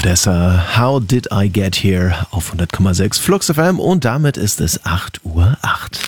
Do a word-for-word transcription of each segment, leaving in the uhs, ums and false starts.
Odessa, How Did I Get Here auf hundert Komma sechs Flux F M und damit ist es acht Uhr acht.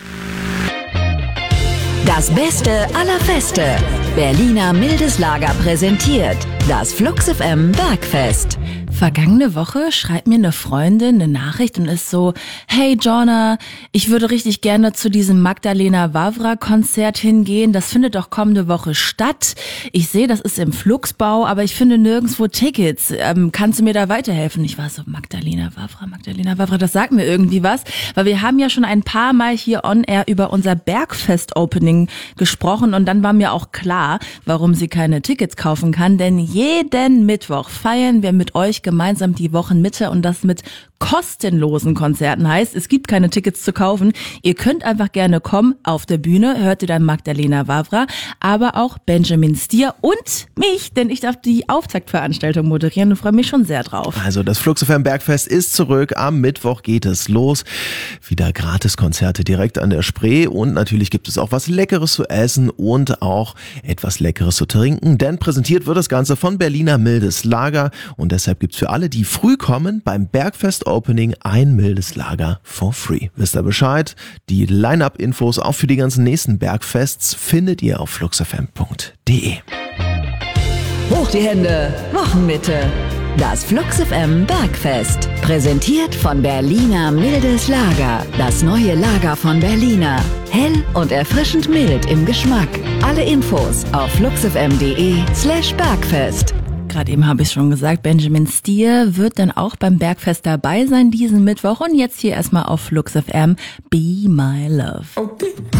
Das Beste aller Feste. Berliner Mildeslager präsentiert das Flux F M Bergfest. Vergangene Woche schreibt mir eine Freundin eine Nachricht und ist so: Hey Jonna, ich würde richtig gerne zu diesem Magdalena Vavra Konzert hingehen. Das findet doch kommende Woche statt. Ich sehe, das ist im Fluxbau, aber ich finde nirgendwo Tickets. Ähm, kannst du mir da weiterhelfen? Ich war so, Magdalena Vavra, Magdalena Vavra, das sagt mir irgendwie was. Weil wir haben ja schon ein paar Mal hier on air über unser Bergfest-Opening gesprochen und dann war mir auch klar, warum sie keine Tickets kaufen kann. Denn jeden Mittwoch feiern wir mit euch gemeinsam die Wochenmitte und das mit kostenlosen Konzerten heißt, es gibt keine Tickets zu kaufen. Ihr könnt einfach gerne kommen. Auf der Bühne hört ihr dann Magdalena Vavra, aber auch Benjamin Stier und mich, denn ich darf die Auftaktveranstaltung moderieren und freue mich schon sehr drauf. Also das Flux F M Bergfest ist zurück. Am Mittwoch geht es los. Wieder Gratiskonzerte direkt an der Spree und natürlich gibt es auch was Leckeres zu essen und auch etwas Leckeres zu trinken, denn präsentiert wird das Ganze von Berliner Mildeslager und deshalb gibt es für alle, die früh kommen, beim Bergfest Opening ein mildes Lager for free. Wisst ihr Bescheid? Die Line-Up-Infos auch für die ganzen nächsten Bergfests findet ihr auf flux f m punkt d e. Hoch die Hände, Wochenmitte. Das Flux F M Bergfest. Präsentiert von Berliner Mildeslager. Das neue Lager von Berliner. Hell und erfrischend mild im Geschmack. Alle Infos auf fluxfm.de slash Bergfest. Gerade eben habe ich schon gesagt, Benjamin Stier wird dann auch beim Bergfest dabei sein diesen Mittwoch. Und jetzt hier erstmal auf Flux F M, Be My Love. Okay.